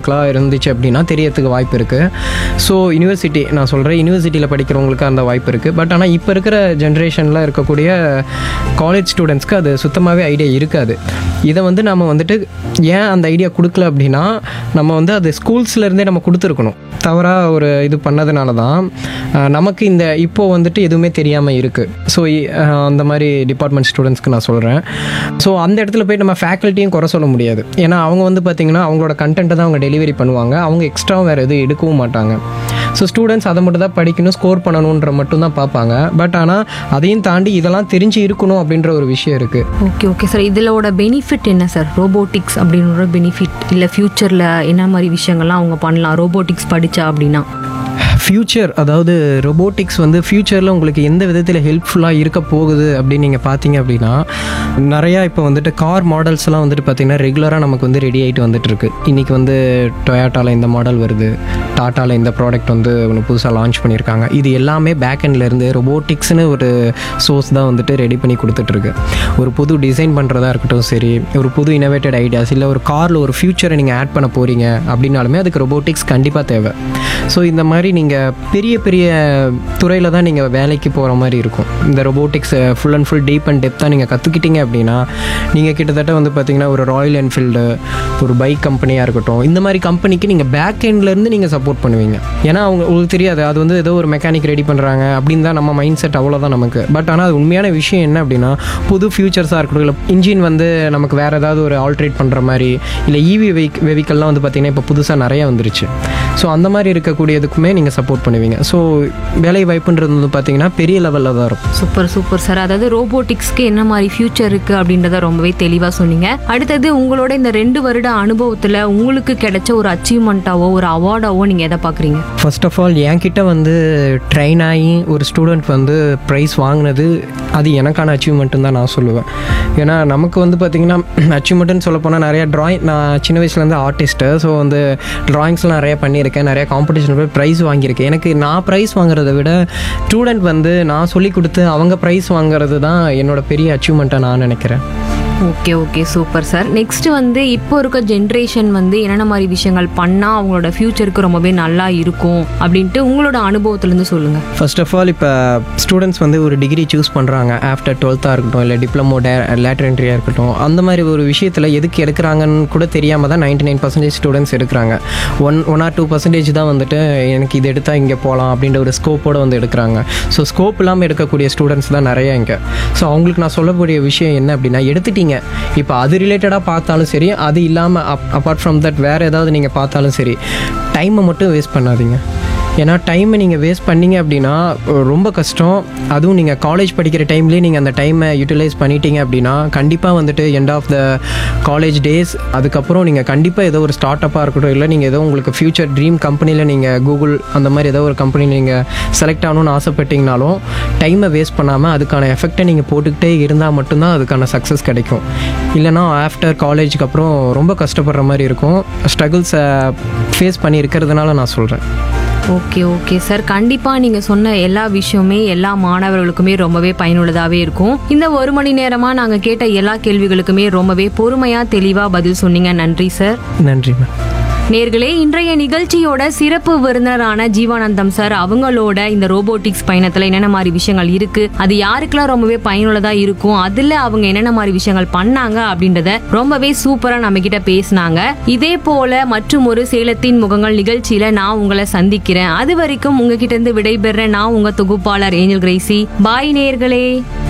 படிக்கிறவங்களுக்குலாம் இருந்துச்சு அப்படின்னா தெரியறதுக்கு வாய்ப்பு இருக்குது. ஸோ யூனிவர்சிட்டி நான் சொல்கிறேன், யூனிவர்சிட்டியில் படிக்கிறவங்களுக்கு அந்த வாய்ப்பு இருக்குது. பட் ஆனால் இப்போ இருக்கிற ஜென்ரேஷனில் இருக்கக்கூடிய காலேஜ் ஸ்டூடெண்ட்ஸ்க்கு அது சுத்தமாகவே ஐடியா இருக்காது. இதை வந்து நம்ம வந்துட்டு ஏன் அந்த ஐடியா கொடுக்கல அப்படின்னா, நம்ம வந்து அது ஸ்கூல்ஸ்லேருந்தே நம்ம கொடுத்துருக்கணும். தவறாக ஒரு இது பண்ணதுனால தான் நமக்கு இந்த இப்போது வந்துட்டு எதுவுமே தெரியாமல் இருக்குது. ஸோ அந்த மாதிரி டிபார்ட்மெண்ட் ஸ்டூடெண்ட்ஸ்க்கு நான் சொல்கிறேன். ஸோ அந்த இடத்துல போய் நம்ம ஃபேக்கல்ட்டியும் குறை சொல்ல முடியாது. ஏன்னா அவங்க வந்து பார்த்திங்கன்னா அவங்களோட கண்டென்ட்டை தான் அவங்க டெலிவரி பண்ணுவாங்க. அவங்க எக்ஸ்ட்ராவும் வேறு எதுவும் எடுக்கவும் மாட்டாங்க. ஸோ ஸ்டூடெண்ட்ஸ் அதை மட்டும் தான் படிக்கணும், ஸ்கோர் பண்ணணுன்ற மட்டும் தான் பார்ப்பாங்க. பட் ஆனால் அதையும் தாண்டி இதெல்லாம் தெரிஞ்சு இருக்கணும் அப்படின்ற ஒரு விஷயம் இருக்குது. ஓகே சார், இதிலோட பெனிஃபிட் என்ன சார்? ரோபோட்டிக்ஸ் அப்படின்ற பெனிஃபிட் இல்லை ஃப்யூச்சரில் என்ன மாதிரி விஷயங்கள்லாம் அவங்க பண்ணலாம் ரோபோட்டிக்ஸ் படித்தா அப்படின்னா? ஃப்யூச்சர், அதாவது ரொபோட்டிக்ஸ் வந்து ஃப்யூச்சரில் உங்களுக்கு எந்த விதத்தில் ஹெல்ப்ஃபுல்லாக இருக்க போகுது அப்படின்னு நீங்கள் பார்த்தீங்க அப்படின்னா, நிறையா இப்போ வந்துட்டு கார் மாடல்ஸ்லாம் வந்துட்டு பார்த்திங்கன்னா ரெகுலராக நமக்கு வந்து ரெடி ஆகிட்டு வந்துட்டுருக்கு. இன்றைக்கி வந்து டொயாட்டாவில் இந்த மாடல் வருது, டாட்டாவில் இந்த ப்ராடக்ட் வந்து ஒன்று புதுசாக லான்ச் பண்ணியிருக்காங்க. இது எல்லாமே பேக் எண்ட்லேருந்து ரொபோட்டிக்ஸ்னு ஒரு சோர்ஸ் தான் வந்துட்டு ரெடி பண்ணி கொடுத்துட்ருக்கு. ஒரு புது டிசைன் பண்ணுறதா இருக்கட்டும் சரி, ஒரு புது இனோவேட்டட் ஐடியாஸ், இல்லை ஒரு காரில் ஒரு ஃப்யூச்சரை நீங்கள் ஆட் பண்ண போகிறீங்க அப்படின்னாலுமே அதுக்கு ரொபோட்டிக்ஸ் கண்டிப்பாக தேவை. ஸோ இந்த மாதிரி நீங்கள் பெரிய பெரிய துறையில் தான் நீங்கள் வேலைக்கு போகிற மாதிரி இருக்கும். இந்த ரொபோட்டிக்ஸை full and full deep and டெப்த்தாக நீங்கள் கற்றுக்கிட்டீங்க அப்படின்னா, நீங்கள் கிட்டத்தட்ட வந்து பார்த்திங்கன்னா ஒரு ராயல் என்ஃபீல்டு, ஒரு பைக் கம்பெனியாக இருக்கட்டும், இந்த மாதிரி கம்பெனிக்கு நீங்கள் பேக் எண்ட்லேருந்து நீங்கள் சப்போர்ட் பண்ணுவீங்க. ஏன்னா உங்களுக்கு தெரியாது அது வந்து ஏதோ ஒரு மெக்கானிக் ரெடி பண்ணுறாங்க அப்படின்னு தான் நம்ம மைண்ட் செட், அவ்வளோதான் நமக்கு. பட் ஆனால் அது உண்மையான விஷயம் என்ன அப்படின்னா, புது ஃபியூச்சர்ஸாக இருக்கட்டும், இல்லை இன்ஜின் வந்து நமக்கு வேறு ஏதாவது ஒரு ஆல்ட்ரேட் பண்ணுற மாதிரி, இல்லை ஈவி வெஹிக்கல்லாம் வந்து பார்த்திங்கன்னா இப்போ புதுசாக நிறையா வந்துருச்சு. ஸோ அந்த மாதிரி இருக்கக்கூடியதுக்குமே நீங்கள் சப்போர்ட் பண்ணுவீங்க. ஸோ வேலை வாய்ப்புன்றது வந்து பார்த்திங்கன்னா பெரிய லெவலில் தான் இருக்கும். Super sir. அதாவது ரோபோட்டிக்ஸ்க்கு என்ன மாதிரி ஃபியூச்சர் இருக்குது அப்படின்றத ரொம்பவே தெளிவாக சொன்னீங்க. அடுத்தது உங்களோட இந்த 2 வருட அனுபவத்தில் உங்களுக்கு கிடைச்ச ஒரு அச்சீவ்மெண்ட்டாவோ ஒரு அவார்டாவோ நீங்கள் எதை பார்க்குறீங்க? ஃபர்ஸ்ட் ஆஃப் ஆல் என்கிட்ட வந்து ட்ரெயின் ஆகி ஒரு ஸ்டூடெண்ட் வந்து ப்ரைஸ் வாங்கினது அது எனக்கான அச்சீவ்மெண்ட்டுன்னு தான் நான் சொல்லுவேன். ஏன்னா நமக்கு வந்து பார்த்திங்கன்னா அச்சீவ்மெண்ட்டுன்னு சொல்ல போனால் நிறையா நான் சின்ன வயசுலேருந்து ஆர்டிஸ்ட்டு. ஸோ வந்து ட்ராயிங்ஸ்லாம் நிறையா பண்ணியிருக்கேன், நிறையா காம்படிஷன் போய் ப்ரைஸ் வாங்கியிருக்கேன். எனக்கு நான் ப்ரைஸ் வாங்குறத விட ஸ்டூடெண்ட் வந்து நான் சொல்லி கொடுத்து அவங்க ப்ரைஸ் வாங்குறது தான் என்னோட பெரிய அச்சீவ்மெண்ட்டாக நான் நினைக்கிறேன். Okay super sir. நெக்ஸ்ட் வந்து இப்போ இருக்க ஜென்ரேஷன் வந்து என்னென்ன மாதிரி விஷயங்கள் பண்ணால் அவங்களோட ஃபியூச்சருக்கு ரொம்பவே நல்லா இருக்கும் அப்படின்ட்டு உங்களோட அனுபவத்துலேருந்து சொல்லுங்கள். ஃபர்ஸ்ட் ஆஃப் ஆல் இப்போ ஸ்டூடெண்ட்ஸ் வந்து ஒரு டிகிரி சூஸ் பண்ணுறாங்க, ஆஃப்டர் 12th இருக்கட்டும், இல்லை டிப்ளமோ லேட்டர் என்ட்ரியாக இருக்கட்டும், அந்த மாதிரி ஒரு விஷயத்தில் எதுக்கு எடுக்கிறாங்கன்னு கூட தெரியாமல் தான் 99% ஸ்டூடெண்ட்ஸ் எடுக்கிறாங்க. 1 or 2% தான் வந்துட்டு எனக்கு இது எடுத்தால் இங்கே போகலாம் அப்படின்ற ஒரு ஸ்கோப்போடு வந்து எடுக்கிறாங்க. ஸோ ஸ்கோப் இல்லாமல் எடுக்கக்கூடிய ஸ்டூடெண்ட்ஸ் தான் நிறையா இங்கே. ஸோ அவங்களுக்கு நான் சொல்லக்கூடிய விஷயம் என்ன அப்படின்னா, எடுத்துட்டீங்க இப்போ அது ரிலேட்டடாக பார்த்தாலும் சரி, அது இல்லாமல் அப்பார்ட் ஃப்ரம் தட் வேறு ஏதாவது நீங்கள் பார்த்தாலும் சரி, டைமை மட்டும் வேஸ்ட் பண்ணாதீங்க. ஏன்னா டைமை நீங்கள் வேஸ்ட் பண்ணிங்க அப்படின்னா ரொம்ப கஷ்டம். அதுவும் நீங்கள் காலேஜ் படிக்கிற டைம்லேயே நீங்கள் அந்த டைமை யூட்டிலைஸ் பண்ணிட்டீங்க அப்படின்னா கண்டிப்பாக வந்துட்டு end of the college days அதுக்கப்புறம் நீங்கள் கண்டிப்பாக ஏதோ ஒரு ஸ்டார்ட் அப்பாக இருக்கட்டும், இல்லை நீங்கள் ஏதோ உங்களுக்கு ஃப்யூச்சர் ட்ரீம் கம்பெனியில் நீங்கள் கூகுள் அந்த மாதிரி ஏதோ ஒரு கம்பெனியில் நீங்கள் செலக்ட் ஆகணும்னு ஆசைப்பட்டீங்கனாலும் டைமை வேஸ்ட் பண்ணாமல் அதுக்கான எஃபெக்டை நீங்கள் போட்டுக்கிட்டே இருந்தால் மட்டும்தான் அதுக்கான சக்ஸஸ் கிடைக்கும். இல்லைனா ஆஃப்டர் காலேஜுக்கு அப்புறம் ரொம்ப கஷ்டப்படுற மாதிரி இருக்கும். ஸ்ட்ரகிள்ஸை ஃபேஸ் பண்ணி இருக்கிறதுனால நான் சொல்கிறேன். Okay sir. கண்டிப்பாக நீங்கள் சொன்ன எல்லா விஷயமே எல்லா மாணவர்களுக்குமே ரொம்பவே பயனுள்ளதாகவே இருக்கும். இந்த 1 மணி நேரமாக நாங்கள் கேட்ட எல்லா கேள்விகளுக்குமே ரொம்பவே பொறுமையாக தெளிவாக பதில் சொன்னீங்க. நன்றி சார். நன்றி மேம். நேர்களே, இன்றைய நிகழ்ச்சியோட சிறப்பு விருந்தினரான ஜீவானந்தம் சார் அவங்களோட இந்த ரோபோட்டிக்ஸ் பயணத்தில் என்னென்ன மாதிரி விஷயங்கள் இருக்குது, அது யாருக்கெல்லாம் ரொம்பவே பயனுள்ளதாக இருக்கும், அதில் அவங்க என்னென்ன மாதிரி விஷயங்கள் பண்ணாங்க அப்படின்றத ரொம்பவே சூப்பராக நம்ம கிட்ட பேசினாங்க. இதே போல மற்றும் ஒரு சேலத்தின் முகங்கள் நிகழ்ச்சியில் நான் உங்களை சந்திக்கிறேன். அது வரைக்கும் உங்ககிட்ட இருந்து விடைபெற நான் உங்கள் தொகுப்பாளர் ஏஞ்சல் கிரேசி. பாய் நேர்களே.